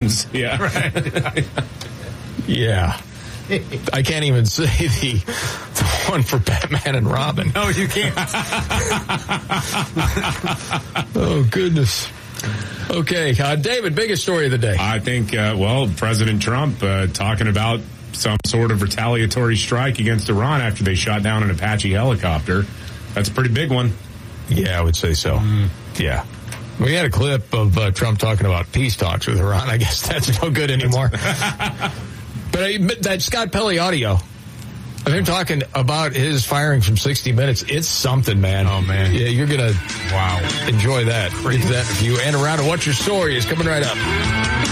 Yeah. Right. Yeah. I can't even say the one for Batman and Robin. No, you can't. Oh, goodness. Okay, David, biggest story of the day. I think, President Trump talking about some sort of retaliatory strike against Iran after they shot down an Apache helicopter. That's a pretty big one. Yeah, I would say so. Yeah. We had a clip of Trump talking about peace talks with Iran. I guess that's no good anymore. But that Scott Pelley audio of him talking about his firing from 60 Minutes, it's something, man. Oh, man. Yeah, you're going to enjoy that. Get to that review. And around and What's Your Story is coming right up.